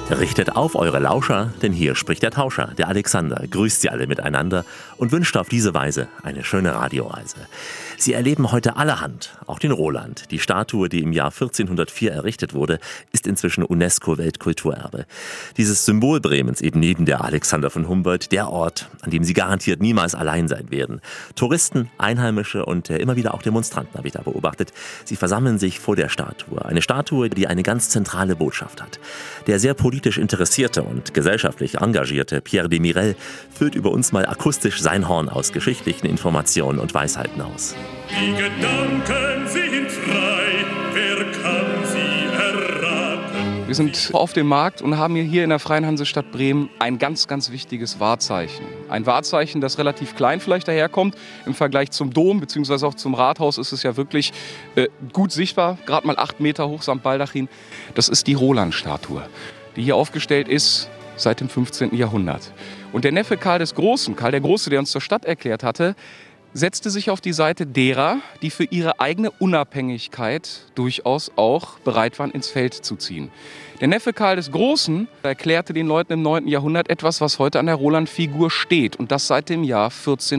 Richtet auf eure Lauscher, denn hier spricht der Tauscher, der Alexander, grüßt sie alle miteinander und wünscht auf diese Weise eine schöne Radioreise. Sie erleben heute allerhand, auch den Roland. Die Statue, die im Jahr 1404 errichtet wurde, ist inzwischen UNESCO-Weltkulturerbe. Dieses Symbol Bremens eben neben der Alexander von Humboldt, der Ort, an dem Sie garantiert niemals allein sein werden. Touristen, Einheimische und immer wieder auch Demonstranten habe ich da beobachtet. Sie versammeln sich vor der Statue. Eine Statue, die eine ganz zentrale Botschaft hat. Der sehr politisch interessierte und gesellschaftlich engagierte Pierre de Mirel füllt über uns mal akustisch sein Horn aus geschichtlichen Informationen und Weisheiten aus. Die Gedanken sind frei, wer kann sie erraten? Wir sind auf dem Markt und haben hier in der Freien Hansestadt Bremen ein ganz, ganz wichtiges Wahrzeichen. Ein Wahrzeichen, das relativ klein vielleicht daherkommt. Im Vergleich zum Dom bzw. auch zum Rathaus ist es ja wirklich gut sichtbar, gerade mal 8 Meter hoch samt Baldachin. Das ist die Roland-Statue, die hier aufgestellt ist seit dem 15. Jahrhundert. Und der Neffe Karl des Großen, Karl der Große, der uns zur Stadt erklärt hatte, setzte sich auf die Seite derer, die für ihre eigene Unabhängigkeit durchaus auch bereit waren, ins Feld zu ziehen. Der Neffe Karl des Großen erklärte den Leuten im 9. Jahrhundert etwas, was heute an der Roland-Figur steht. Und das seit dem Jahr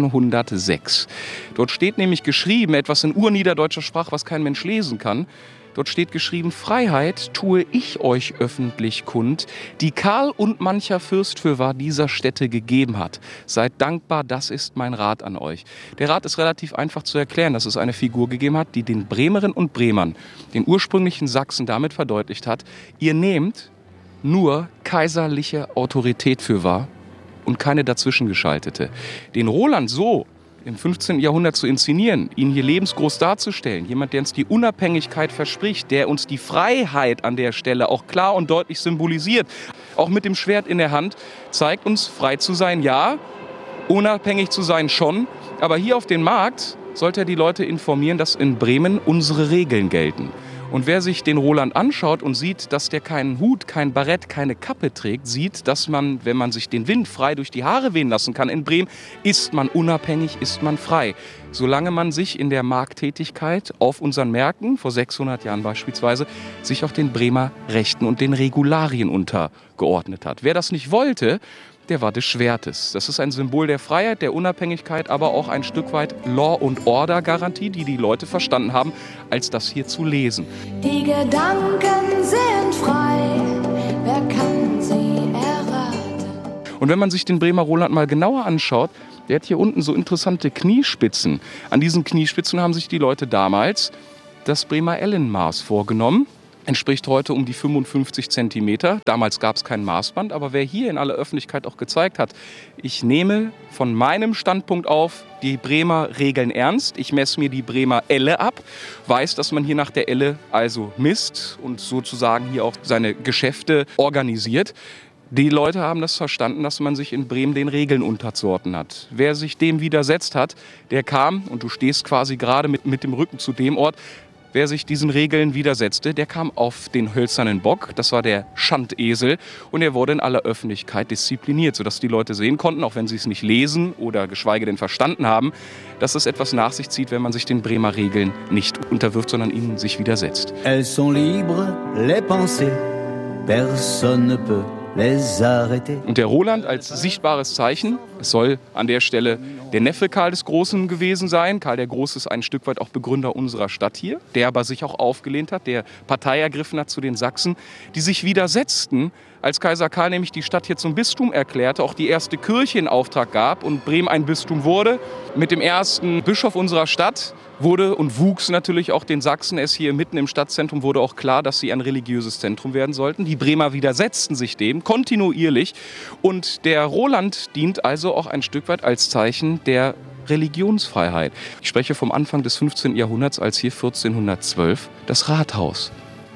1406. Dort steht nämlich geschrieben, etwas in urniederdeutscher Sprache, was kein Mensch lesen kann. Dort steht geschrieben: Freiheit tue ich euch öffentlich kund, die Karl und mancher Fürst fürwahr dieser Stätte gegeben hat. Seid dankbar, das ist mein Rat an euch. Der Rat ist relativ einfach zu erklären, dass es eine Figur gegeben hat, die den Bremerinnen und Bremern, den ursprünglichen Sachsen, damit verdeutlicht hat: Ihr nehmt nur kaiserliche Autorität fürwahr und keine dazwischengeschaltete. Den Roland so im 15. Jahrhundert zu inszenieren, ihn hier lebensgroß darzustellen, jemand, der uns die Unabhängigkeit verspricht, der uns die Freiheit an der Stelle auch klar und deutlich symbolisiert, auch mit dem Schwert in der Hand, zeigt uns, frei zu sein, ja, unabhängig zu sein schon, aber hier auf dem Markt sollte er die Leute informieren, dass in Bremen unsere Regeln gelten. Und wer sich den Roland anschaut und sieht, dass der keinen Hut, kein Barett, keine Kappe trägt, sieht, dass man, wenn man sich den Wind frei durch die Haare wehen lassen kann in Bremen, ist man unabhängig, ist man frei. Solange man sich in der Markttätigkeit auf unseren Märkten, vor 600 Jahren beispielsweise, sich auch den Bremer Rechten und den Regularien untergeordnet hat. Wer das nicht wollte, der war des Schwertes. Das ist ein Symbol der Freiheit, der Unabhängigkeit, aber auch ein Stück weit Law- und Order-Garantie, die die Leute verstanden haben, als das hier zu lesen. Die Gedanken sind frei, wer kann sie erraten? Und wenn man sich den Bremer Roland mal genauer anschaut, der hat hier unten so interessante Kniespitzen. An diesen Kniespitzen haben sich die Leute damals das Bremer Ellenmaß vorgenommen. Entspricht heute um die 55 Zentimeter. Damals gab es kein Maßband, aber wer hier in aller Öffentlichkeit auch gezeigt hat, ich nehme von meinem Standpunkt auf die Bremer Regeln ernst, ich messe mir die Bremer Elle ab, weiß, dass man hier nach der Elle also misst und sozusagen hier auch seine Geschäfte organisiert. Die Leute haben das verstanden, dass man sich in Bremen den Regeln unterzuordnen hat. Wer sich dem widersetzt hat, der kam, und du stehst quasi gerade mit dem Rücken zu dem Ort, wer sich diesen Regeln widersetzte, der kam auf den hölzernen Bock, das war der Schandesel, und er wurde in aller Öffentlichkeit diszipliniert, sodass die Leute sehen konnten, auch wenn sie es nicht lesen oder geschweige denn verstanden haben, dass es etwas nach sich zieht, wenn man sich den Bremer Regeln nicht unterwirft, sondern ihnen sich widersetzt. Elles sont libres, les pensées, personne ne peut les arrêter. Und der Roland als sichtbares Zeichen, es soll an der Stelle der Neffe Karl des Großen gewesen sein. Karl der Große ist ein Stück weit auch Begründer unserer Stadt hier, der aber sich auch aufgelehnt hat, der Partei ergriffen hat zu den Sachsen, die sich widersetzten, als Kaiser Karl nämlich die Stadt hier zum Bistum erklärte, auch die erste Kirche in Auftrag gab und Bremen ein Bistum wurde. Mit dem ersten Bischof unserer Stadt wurde und wuchs natürlich auch den Sachsen. Es hier mitten im Stadtzentrum wurde auch klar, dass sie ein religiöses Zentrum werden sollten. Die Bremer widersetzten sich dem kontinuierlich. Und der Roland dient also auch ein Stück weit als Zeichen der Religionsfreiheit. Ich spreche vom Anfang des 15. Jahrhunderts, als hier 1412 das Rathaus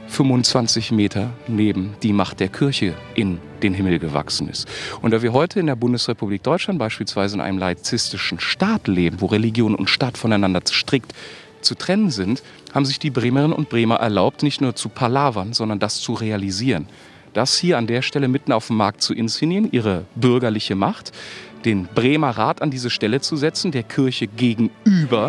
25 Meter neben die Macht der Kirche in den Himmel gewachsen ist. Und da wir heute in der Bundesrepublik Deutschland beispielsweise in einem laizistischen Staat leben, wo Religion und Staat voneinander strikt zu trennen sind, haben sich die Bremerinnen und Bremer erlaubt, nicht nur zu palavern, sondern das zu realisieren. Das hier an der Stelle mitten auf dem Markt zu inszenieren, ihre bürgerliche Macht, den Bremer Rat an diese Stelle zu setzen, der Kirche gegenüber.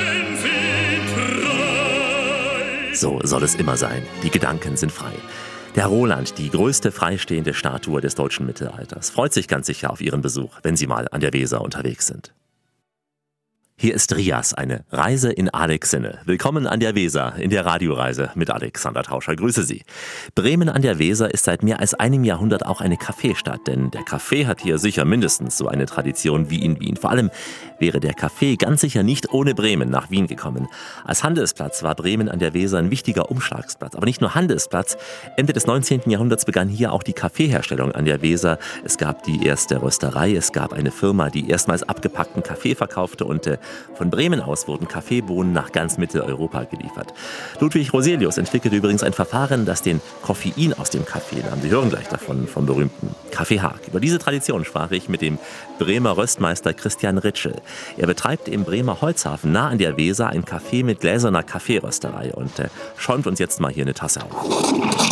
So soll es immer sein. Die Gedanken sind frei. Der Roland, die größte freistehende Statue des deutschen Mittelalters, freut sich ganz sicher auf Ihren Besuch, wenn Sie mal an der Weser unterwegs sind. Hier ist Rias, eine Reise in Alex' Sinne. Willkommen an der Weser in der Radioreise mit Alexander Tauscher. Grüße Sie. Bremen an der Weser ist seit mehr als einem Jahrhundert auch eine Kaffeestadt, denn der Kaffee hat hier sicher mindestens so eine Tradition wie in Wien. Vor allem wäre der Kaffee ganz sicher nicht ohne Bremen nach Wien gekommen. Als Handelsplatz war Bremen an der Weser ein wichtiger Umschlagsplatz. Aber nicht nur Handelsplatz. Ende des 19. Jahrhunderts begann hier auch die Kaffeeherstellung an der Weser. Es gab die erste Rösterei, es gab eine Firma, die erstmals abgepackten Kaffee verkaufte und von Bremen aus wurden Kaffeebohnen nach ganz Mitteleuropa geliefert. Ludwig Roselius entwickelte übrigens ein Verfahren, das den Koffein aus dem Kaffee nahm. Sie hören gleich davon, vom berühmten Kaffee Haag. Über diese Tradition sprach ich mit dem Bremer Röstmeister Christian Ritschel. Er betreibt im Bremer Holzhafen nah an der Weser ein Café mit gläserner Kaffeerösterei und schäumt uns jetzt mal hier eine Tasse auf.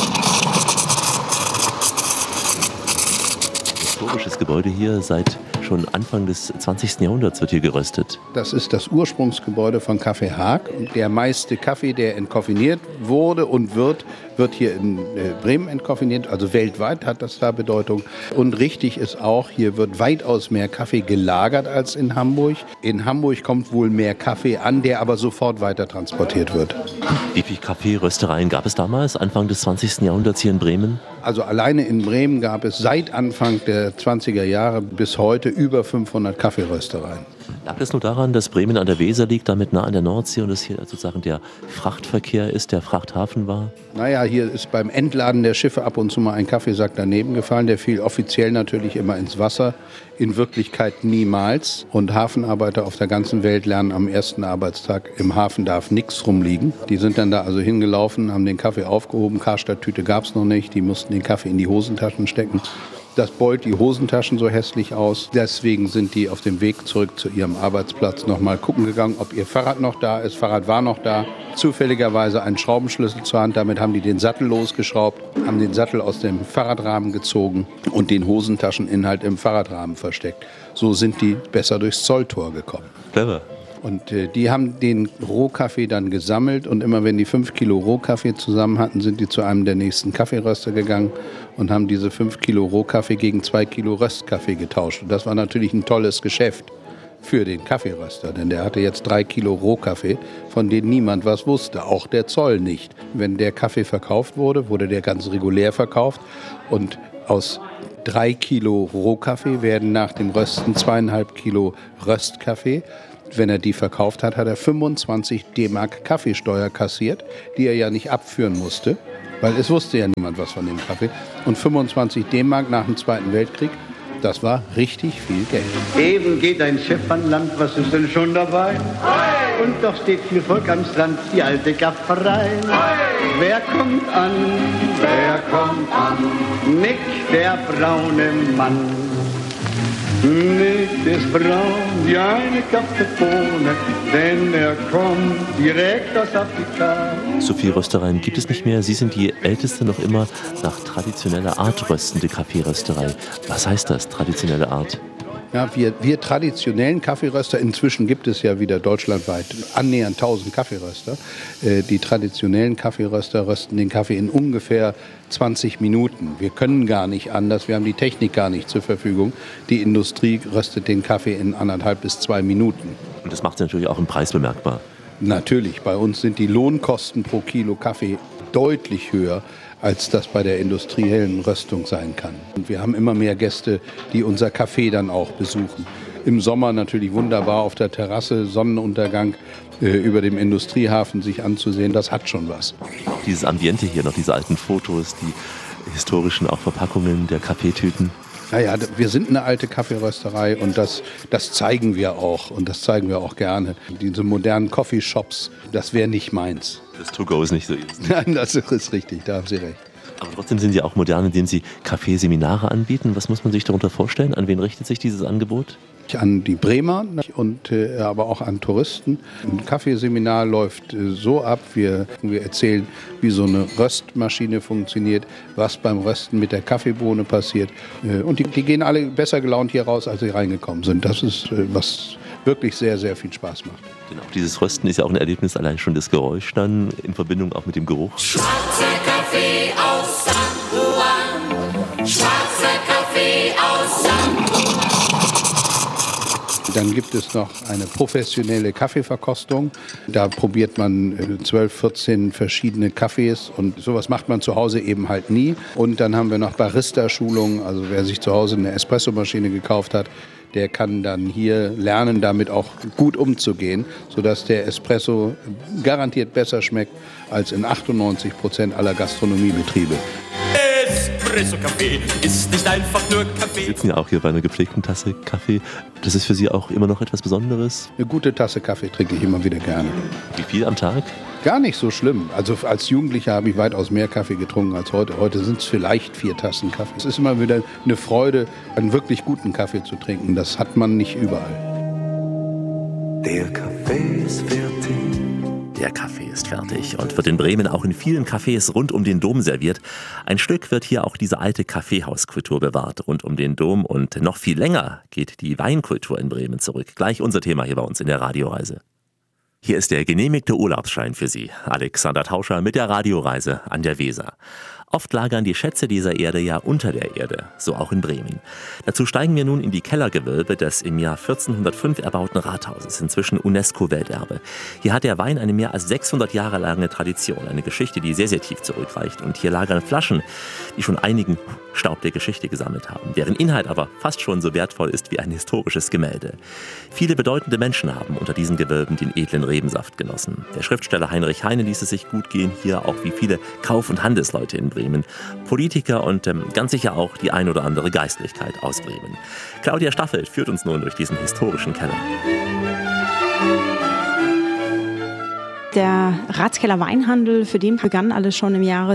Historisches Gebäude hier seit schon Anfang des 20. Jahrhunderts wird hier geröstet. Das ist das Ursprungsgebäude von Kaffee Haag. Der meiste Kaffee, der entkoffiniert wurde und wird hier in Bremen entkoffiniert. Also weltweit hat das da Bedeutung. Und richtig ist auch, hier wird weitaus mehr Kaffee gelagert als in Hamburg. In Hamburg kommt wohl mehr Kaffee an, der aber sofort weiter transportiert wird. Wie viele Kaffeeröstereien gab es damals, Anfang des 20. Jahrhunderts hier in Bremen? Also alleine in Bremen gab es seit Anfang der 20er Jahre bis heute über 500 Kaffeeröstereien. Lag das nur daran, dass Bremen an der Weser liegt, damit nah an der Nordsee und es hier sozusagen der Frachtverkehr ist, der Frachthafen war? Naja, hier ist beim Entladen der Schiffe ab und zu mal ein Kaffeesack daneben gefallen. Der fiel offiziell natürlich immer ins Wasser, in Wirklichkeit niemals. Und Hafenarbeiter auf der ganzen Welt lernen am ersten Arbeitstag, im Hafen darf nichts rumliegen. Die sind dann da also hingelaufen, haben den Kaffee aufgehoben. Karstadt-Tüte gab es noch nicht, die mussten den Kaffee in die Hosentaschen stecken. Das beult die Hosentaschen so hässlich aus. Deswegen sind die auf dem Weg zurück zu ihrem Arbeitsplatz nochmal gucken gegangen, ob ihr Fahrrad noch da ist. Fahrrad war noch da. Zufälligerweise einen Schraubenschlüssel zur Hand. Damit haben die den Sattel losgeschraubt, haben den Sattel aus dem Fahrradrahmen gezogen und den Hosentascheninhalt im Fahrradrahmen versteckt. So sind die besser durchs Zolltor gekommen. Clever. Und die haben den Rohkaffee dann gesammelt und immer wenn die 5 Kilo Rohkaffee zusammen hatten, sind die zu einem der nächsten Kaffeeröster gegangen und haben diese 5 Kilo Rohkaffee gegen 2 Kilo Röstkaffee getauscht. Und das war natürlich ein tolles Geschäft für den Kaffeeröster, denn der hatte jetzt 3 Kilo Rohkaffee, von denen niemand was wusste, auch der Zoll nicht. Wenn der Kaffee verkauft wurde, wurde der ganz regulär verkauft und aus 3 Kilo Rohkaffee werden nach dem Rösten 2,5 Kilo Röstkaffee. Wenn er die verkauft hat, hat er 25 D-Mark Kaffeesteuer kassiert, die er ja nicht abführen musste, weil es wusste ja niemand was von dem Kaffee. Und 25 D-Mark nach dem Zweiten Weltkrieg, das war richtig viel Geld. Eben geht ein Schiff an Land, was ist denn schon dabei? Hey! Und doch steht viel Volk am Strand, die alte Gafferei. Hey! Wer kommt an? Wer kommt an? Nick, der braune Mann. Nick ist braun wie eine Kaffeebohne, denn er kommt direkt aus Afrika. So viele Röstereien gibt es nicht mehr. Sie sind die älteste noch immer nach traditioneller Art röstende Kaffeerösterei. Was heißt das, traditionelle Art? Ja, wir traditionellen Kaffeeröster, inzwischen gibt es ja wieder deutschlandweit annähernd 1000 Kaffeeröster. Die traditionellen Kaffeeröster rösten den Kaffee in ungefähr 20 Minuten. Wir können gar nicht anders, wir haben die Technik gar nicht zur Verfügung. Die Industrie röstet den Kaffee in 1,5 bis 2 Minuten. Und das macht es natürlich auch im Preis bemerkbar. Natürlich, bei uns sind die Lohnkosten pro Kilo Kaffee deutlich höher, als das bei der industriellen Röstung sein kann. Und wir haben immer mehr Gäste, die unser Café dann auch besuchen. Im Sommer natürlich wunderbar auf der Terrasse, Sonnenuntergang über dem Industriehafen sich anzusehen, das hat schon was. Dieses Ambiente hier, noch diese alten Fotos, die historischen auch Verpackungen der Kaffeetüten. Naja, wir sind eine alte Kaffeerösterei und das zeigen wir auch und das zeigen wir auch gerne. Diese modernen Coffeeshops, das wäre nicht meins. Das To-Go ist nicht so easy. Nein, das ist richtig, da haben Sie recht. Aber trotzdem sind Sie auch modern, indem Sie Kaffeeseminare anbieten. Was muss man sich darunter vorstellen? An wen richtet sich dieses Angebot? An die Bremer und aber auch an Touristen. Ein Kaffeeseminar läuft so ab, wir erzählen, wie so eine Röstmaschine funktioniert, was beim Rösten mit der Kaffeebohne passiert. Und die gehen alle besser gelaunt hier raus, als sie reingekommen sind. Das ist, was wirklich sehr, sehr viel Spaß macht. Genau, dieses Rösten ist ja auch ein Erlebnis, allein schon das Geräusch dann in Verbindung auch mit dem Geruch. Schwarzer Kaffee aus aus San Juan, schwarzer Kaffee aus San Juan. Dann gibt es noch eine professionelle Kaffeeverkostung. Da probiert man 12, 14 verschiedene Kaffees und sowas macht man zu Hause eben halt nie. Und dann haben wir noch Barista-Schulungen, also wer sich zu Hause eine Espressomaschine gekauft hat, der kann dann hier lernen, damit auch gut umzugehen, sodass der Espresso garantiert besser schmeckt als in 98% aller Gastronomiebetriebe. Espresso-Kaffee ist nicht einfach nur Kaffee. Sie sitzen ja auch hier bei einer gepflegten Tasse Kaffee. Das ist für Sie auch immer noch etwas Besonderes? Eine gute Tasse Kaffee trinke ich immer wieder gerne. Wie viel am Tag? Gar nicht so schlimm. Also als Jugendlicher habe ich weitaus mehr Kaffee getrunken als heute. Heute sind es vielleicht 4 Tassen Kaffee. Es ist immer wieder eine Freude, einen wirklich guten Kaffee zu trinken. Das hat man nicht überall. Der Kaffee ist fertig. Der Kaffee ist fertig und wird in Bremen auch in vielen Cafés rund um den Dom serviert. Ein Stück wird hier auch diese alte Kaffeehauskultur bewahrt rund um den Dom. Und noch viel länger geht die Weinkultur in Bremen zurück. Gleich unser Thema hier bei uns in der Radioreise. Hier ist der genehmigte Urlaubsschein für Sie. Alexander Tauscher mit der Radioreise an der Weser. Oft lagern die Schätze dieser Erde ja unter der Erde, so auch in Bremen. Dazu steigen wir nun in die Kellergewölbe des im Jahr 1405 erbauten Rathauses, inzwischen UNESCO-Welterbe. Hier hat der Wein eine mehr als 600 Jahre lange Tradition, eine Geschichte, die sehr, sehr tief zurückreicht. Und hier lagern Flaschen, die schon einigen Staub der Geschichte gesammelt haben, deren Inhalt aber fast schon so wertvoll ist wie ein historisches Gemälde. Viele bedeutende Menschen haben unter diesen Gewölben den edlen Rebensaft genossen. Der Schriftsteller Heinrich Heine ließ es sich gut gehen, hier auch wie viele Kauf- und Handelsleute in Bremen. Politiker und ganz sicher auch die ein oder andere Geistlichkeit aus Bremen. Claudia Staffel führt uns nun durch diesen historischen Keller. Der Ratskeller Weinhandel, für den begann alles schon im Jahre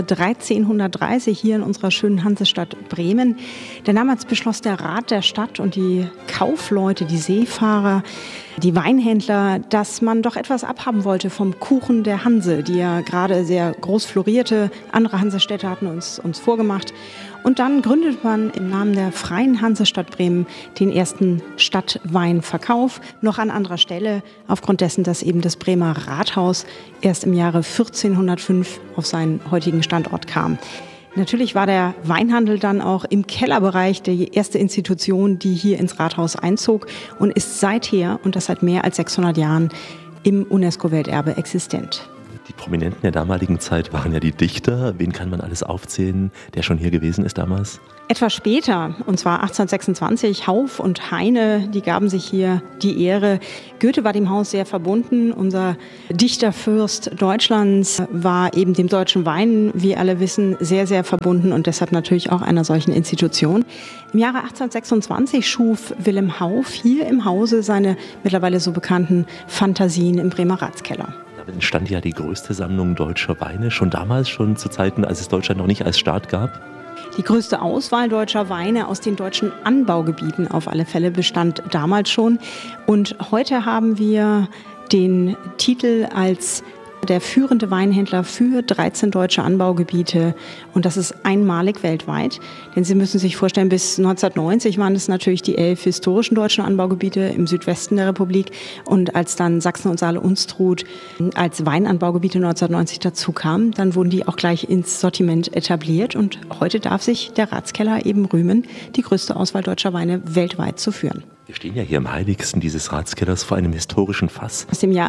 1330 hier in unserer schönen Hansestadt Bremen. Denn damals beschloss der Rat der Stadt und die Kaufleute, die Seefahrer, die Weinhändler, dass man doch etwas abhaben wollte vom Kuchen der Hanse, die ja gerade sehr groß florierte. Andere Hansestädte hatten uns vorgemacht. Und dann gründet man im Namen der Freien Hansestadt Bremen den ersten Stadtweinverkauf, noch an anderer Stelle, aufgrund dessen, dass eben das Bremer Rathaus erst im Jahre 1405 auf seinen heutigen Standort kam. Natürlich war der Weinhandel dann auch im Kellerbereich die erste Institution, die hier ins Rathaus einzog und ist seither, und das seit mehr als 600 Jahren, im UNESCO-Welterbe existent. Die Prominenten der damaligen Zeit waren ja die Dichter. Wen kann man alles aufzählen, der schon hier gewesen ist damals? Etwas später, und zwar 1826, Hauff und Heine, die gaben sich hier die Ehre. Goethe war dem Haus sehr verbunden. Unser Dichterfürst Deutschlands war eben dem deutschen Wein, wie alle wissen, sehr, sehr verbunden und deshalb natürlich auch einer solchen Institution. Im Jahre 1826 schuf Wilhelm Hauff hier im Hause seine mittlerweile so bekannten Phantasien im Bremer Ratskeller. Da entstand ja die größte Sammlung deutscher Weine, schon damals, schon zu Zeiten, als es Deutschland noch nicht als Staat gab. Die größte Auswahl deutscher Weine aus den deutschen Anbaugebieten auf alle Fälle bestand damals schon. Und heute haben wir den Titel als der führende Weinhändler für 13 deutsche Anbaugebiete. Und das ist einmalig weltweit. Denn Sie müssen sich vorstellen, bis 1990 waren es natürlich die 11 historischen deutschen Anbaugebiete im Südwesten der Republik. Und als dann Sachsen und Saale-Unstrut als Weinanbaugebiete 1990 dazu kamen, dann wurden die auch gleich ins Sortiment etabliert. Und heute darf sich der Ratskeller eben rühmen, die größte Auswahl deutscher Weine weltweit zu führen. Wir stehen ja hier im heiligsten dieses Ratskellers vor einem historischen Fass. Aus dem Jahr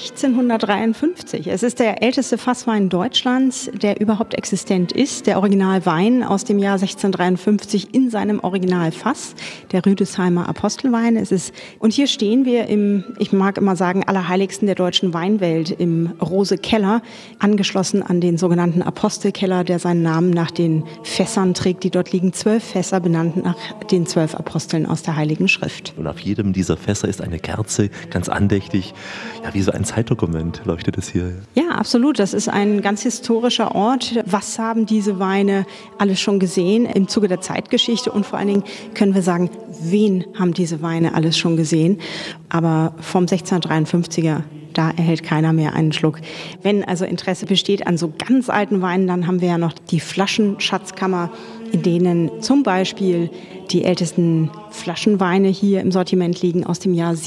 1653. Es ist der älteste Fasswein Deutschlands, der überhaupt existent ist. Der Originalwein aus dem Jahr 1653 in seinem Originalfass, der Rüdesheimer Apostelwein. Und hier stehen wir im, ich mag immer sagen, allerheiligsten der deutschen Weinwelt, im Rose-Keller, angeschlossen an den sogenannten Apostelkeller, der seinen Namen nach den Fässern trägt, die dort liegen. 12 Fässer, benannt nach den 12 Aposteln aus der Heiligen Schrift. Und auf jedem dieser Fässer ist eine Kerze, ganz andächtig. Ja, wie so ein Zeitdokument leuchtet es hier. Ja, absolut. Das ist ein ganz historischer Ort. Was haben diese Weine alles schon gesehen im Zuge der Zeitgeschichte? Und vor allen Dingen können wir sagen, wen haben diese Weine alles schon gesehen? Aber vom 1653er da erhält keiner mehr einen Schluck. Wenn also Interesse besteht an so ganz alten Weinen, dann haben wir ja noch die Flaschenschatzkammer, in denen zum Beispiel die ältesten Flaschenweine hier im Sortiment liegen aus dem Jahr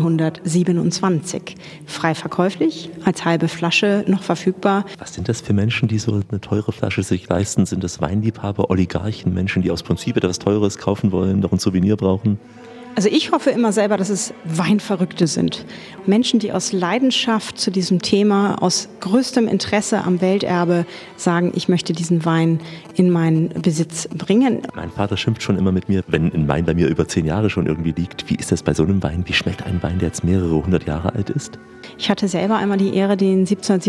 1727. Frei verkäuflich, als halbe Flasche noch verfügbar. Was sind das für Menschen, die so eine teure Flasche sich leisten? Sind das Weinliebhaber, Oligarchen, Menschen, die aus Prinzip etwas Teures kaufen wollen, noch ein Souvenir brauchen? Also ich hoffe immer selber, dass es Weinverrückte sind. Menschen, die aus Leidenschaft zu diesem Thema, aus größtem Interesse am Welterbe sagen, ich möchte diesen Wein in meinen Besitz bringen. Mein Vater schimpft schon immer mit mir, wenn ein Wein bei mir über 10 Jahre schon irgendwie liegt. Wie ist das bei so einem Wein? Wie schmeckt ein Wein, der jetzt mehrere 100 Jahre alt ist? Ich hatte selber einmal die Ehre, den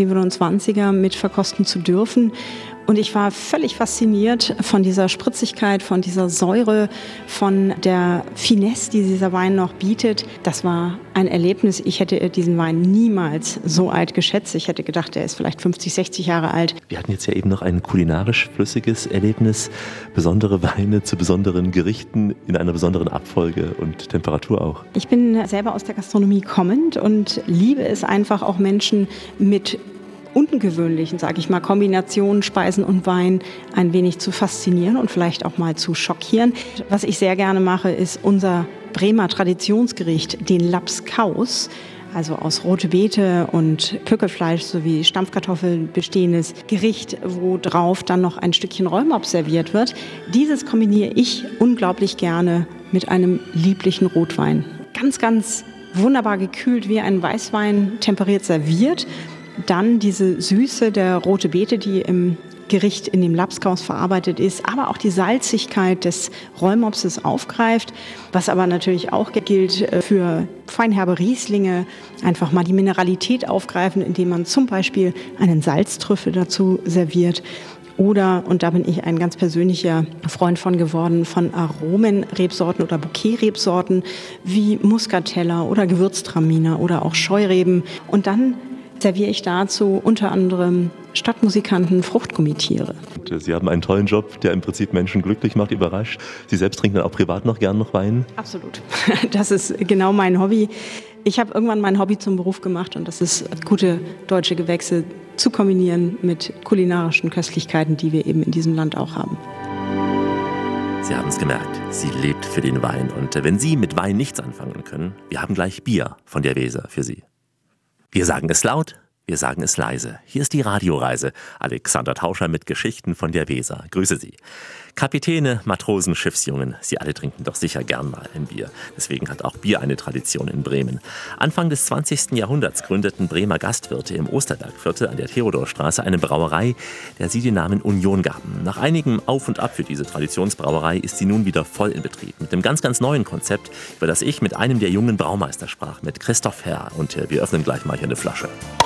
1727er mit verkosten zu dürfen. Und ich war völlig fasziniert von dieser Spritzigkeit, von dieser Säure, von der Finesse, die dieser Wein noch bietet. Das war ein Erlebnis. Ich hätte diesen Wein niemals so alt geschätzt. Ich hätte gedacht, er ist vielleicht 50, 60 Jahre alt. Wir hatten jetzt ja eben noch ein kulinarisch flüssiges Erlebnis. Besondere Weine zu besonderen Gerichten in einer besonderen Abfolge und Temperatur auch. Ich bin selber aus der Gastronomie kommend und liebe es einfach auch Menschen mit ungewöhnlichen, sage ich mal, Kombinationen Speisen und Wein ein wenig zu faszinieren und vielleicht auch mal zu schockieren. Was ich sehr gerne mache, ist unser Bremer Traditionsgericht, den Lapskaus, also aus rote Beete und Pückelfleisch sowie Stampfkartoffeln bestehendes Gericht, wo drauf dann noch ein Stückchen Rollmops serviert wird. Dieses kombiniere ich unglaublich gerne mit einem lieblichen Rotwein. Ganz, ganz wunderbar gekühlt wie ein Weißwein, temperiert serviert. Dann diese Süße der rote Beete, die im Gericht in dem Lapskaus verarbeitet ist, aber auch die Salzigkeit des Rollmopses aufgreift, was aber natürlich auch gilt für feinherbe Rieslinge, einfach mal die Mineralität aufgreifen, indem man zum Beispiel einen Salztrüffel dazu serviert. Oder, und da bin ich ein ganz persönlicher Freund von geworden, von Aromenrebsorten oder Bouquetrebsorten wie Muscatella oder Gewürztraminer oder auch Scheureben. Und dann serviere ich dazu unter anderem Stadtmusikanten, Fruchtgummitiere. Sie haben einen tollen Job, der im Prinzip Menschen glücklich macht, überrascht. Sie selbst trinken dann auch privat noch gern noch Wein? Absolut. Das ist genau mein Hobby. Ich habe irgendwann mein Hobby zum Beruf gemacht und das ist, gute deutsche Gewächse zu kombinieren mit kulinarischen Köstlichkeiten, die wir eben in diesem Land auch haben. Sie haben es gemerkt, sie lebt für den Wein. Und wenn Sie mit Wein nichts anfangen können, wir haben gleich Bier von der Weser für Sie. Wir sagen es laut, wir sagen es leise. Hier ist die Radioreise. Alexander Tauscher mit Geschichten von der Weser. Grüße Sie. Kapitäne, Matrosen, Schiffsjungen, Sie alle trinken doch sicher gern mal ein Bier. Deswegen hat auch Bier eine Tradition in Bremen. Anfang des 20. Jahrhunderts gründeten Bremer Gastwirte im Osterbergviertel an der Theodorstraße eine Brauerei, der sie den Namen Union gaben. Nach einigem Auf und Ab für diese Traditionsbrauerei ist sie nun wieder voll in Betrieb. Mit einem ganz, ganz neuen Konzept, über das ich mit einem der jungen Braumeister sprach, mit Christoph Herr. Und wir öffnen gleich mal hier eine Flasche.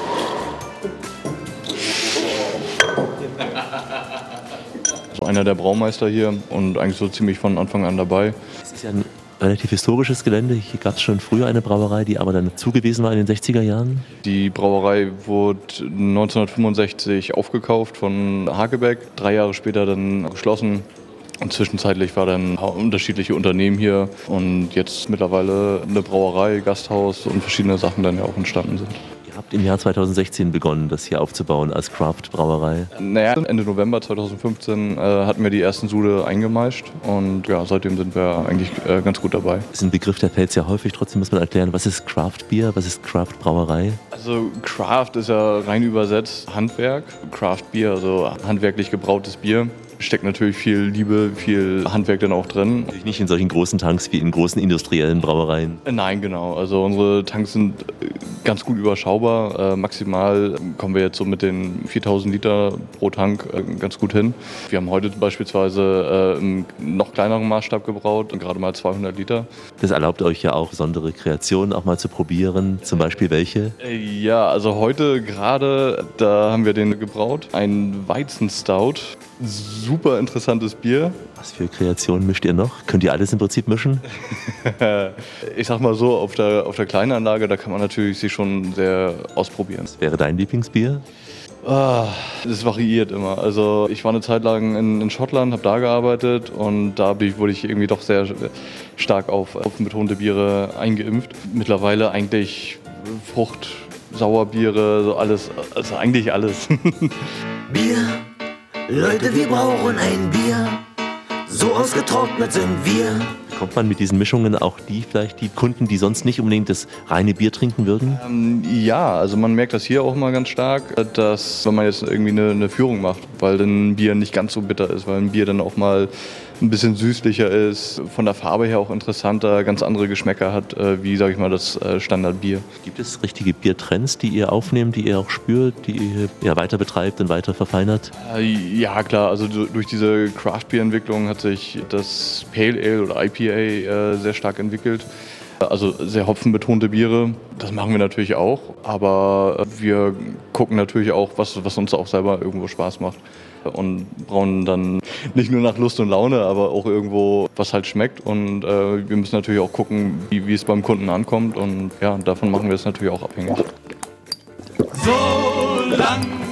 Einer der Braumeister hier und eigentlich so ziemlich von Anfang an dabei. Es ist ja ein relativ historisches Gelände. Hier gab es schon früher eine Brauerei, die aber dann zugewiesen war in den 60er Jahren. Die Brauerei wurde 1965 aufgekauft von Hagebeck, 3 Jahre später dann geschlossen. Und zwischenzeitlich war dann unterschiedliche Unternehmen hier und jetzt mittlerweile eine Brauerei, Gasthaus und verschiedene Sachen dann ja auch entstanden sind. Ihr habt im Jahr 2016 begonnen, das hier aufzubauen als Craft-Brauerei. Naja, Ende November 2015 hatten wir die ersten Sude eingemeischt und ja, seitdem sind wir eigentlich ganz gut dabei. Das ist ein Begriff, der fällt sehr häufig, trotzdem muss man erklären, was ist Craft-Bier, was ist Craft-Brauerei? Also Craft ist ja rein übersetzt Handwerk, Craft-Bier, also handwerklich gebrautes Bier. Steckt natürlich viel Liebe, viel Handwerk dann auch drin. Natürlich nicht in solchen großen Tanks wie in großen industriellen Brauereien. Nein, genau. Also unsere Tanks sind ganz gut überschaubar. Maximal kommen wir jetzt so mit den 4000 Liter pro Tank ganz gut hin. Wir haben heute beispielsweise im noch kleineren Maßstab gebraut, gerade mal 200 Liter. Das erlaubt euch ja auch besondere Kreationen auch mal zu probieren. Zum Beispiel welche? Ja, also heute gerade, da haben wir den gebraut. Ein Weizenstout. Super interessantes Bier. Was für Kreationen mischt ihr noch? Könnt ihr alles im Prinzip mischen? Ich sag mal so, auf der kleinen Anlage, da kann man natürlich sich schon sehr ausprobieren. Was wäre dein Lieblingsbier? Das variiert immer. Also ich war eine Zeit lang in Schottland, habe da gearbeitet und da wurde ich irgendwie doch sehr stark auf betonte Biere eingeimpft. Mittlerweile eigentlich Sauerbiere, so alles, also eigentlich alles. Bier, Leute, wir brauchen ein Bier. So ausgetrocknet sind wir. Kommt man mit diesen Mischungen auch die Kunden, die sonst nicht unbedingt das reine Bier trinken würden? Ja, also man merkt das hier auch mal ganz stark, dass wenn man jetzt irgendwie eine Führung macht, weil dann ein Bier nicht ganz so bitter ist, weil ein Bier dann auch mal ein bisschen süßlicher ist, von der Farbe her auch interessanter, ganz andere Geschmäcker hat, wie, sag ich mal, das Standardbier. Gibt es richtige Biertrends, die ihr aufnehmt, die ihr auch spürt, die ihr weiter betreibt und weiter verfeinert? Ja, klar, also durch diese Craft-Bier-Entwicklung hat sich das Pale Ale oder IPA sehr stark entwickelt. Also sehr hopfenbetonte Biere, das machen wir natürlich auch, aber wir gucken natürlich auch, was uns auch selber irgendwo Spaß macht. Und brauen dann nicht nur nach Lust und Laune, aber auch irgendwo, was halt schmeckt. Und wir müssen natürlich auch gucken, wie es beim Kunden ankommt. Und ja, davon machen wir es natürlich auch abhängig. So lang